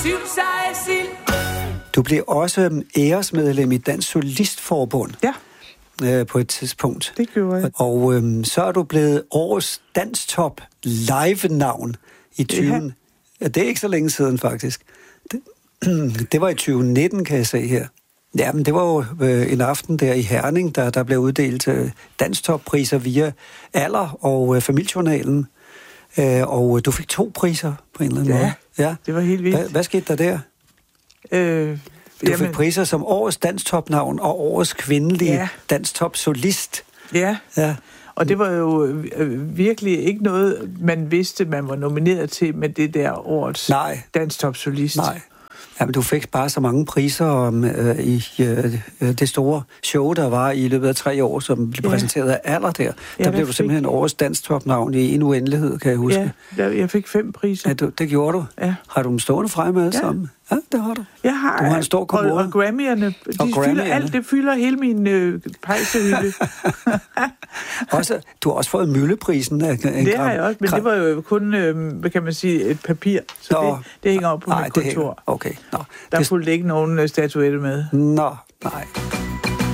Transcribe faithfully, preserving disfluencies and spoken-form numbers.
Du blev også æresmedlem i Dansk Solistforbund. Ja. Øh, på et tidspunkt. Det gjorde jeg. Og øh, så er du blevet årets Danstop live-navn i tyve. Ja. Det er ikke så længe siden, faktisk. Det, det var i tyve nitten, kan jeg se her. Jamen, det var jo øh, en aften der i Herning, der, der blev uddelt øh, Danstop-priser via Aller og øh, Familiejournalen. Øh, og du fik to priser på en eller anden ja, måde. Ja, det var helt vildt. Hva, hvad skete der der? Øh, du jamen, fik priser som årets Danstop-navn og årets kvindelige ja. Danstop-solist. Ja. ja, og det var jo øh, virkelig ikke noget, man vidste, man var nomineret til med det der årets Danstop-solist. Nej. Jamen, du fik bare så mange priser om, øh, i øh, det store show, der var i løbet af tre år, som blev ja. præsenteret af Aller der. Ja, der blev du simpelthen fik... årets Danstop-navn i en uendelighed, kan jeg huske. Ja, jeg fik fem priser. Ja, du, det gjorde du? Ja. Har du dem stående fremme alle ja. sammen? Ja, det har du. Jeg har. Du har en stor kommode. Og, og Grammy'erne, de og fylder Grammy'erne. Alt, det fylder hele min øh, pejsehylde. også, du har også fået Mølleprisen. Af, en det har jeg også, men gram. Det var jo kun, øh, hvad kan man sige, et papir. Så Nå, det, det hænger op på nej, mit kontor. Okay. Nå, der det... fulgte ikke nogen statuette med. Nå, nej.